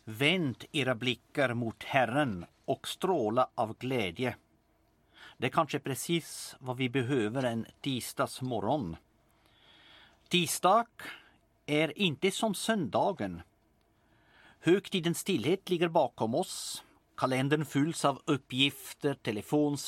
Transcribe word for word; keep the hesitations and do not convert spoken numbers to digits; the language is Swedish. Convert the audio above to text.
Vänd era blickar mot Herren och stråla av glädje. Det är kanske precis vad vi behöver en tisdagsmorgon. Tisdag är inte som söndagen. Högtidens stillhet ligger bakom oss. Kalendern fylls av uppgifter, telefons